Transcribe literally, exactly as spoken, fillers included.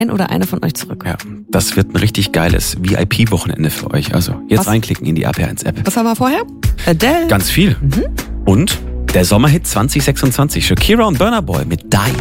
ein oder eine von euch zurück. Ja, das wird ein richtig geiles V I P-Wochenende für euch. Also jetzt Was? reinklicken in die A P eins App. Was haben wir vorher? Adele. Ganz viel. Und der Sommerhit zwanzig sechsundzwanzig. Shakira und Burna Boy mit Die.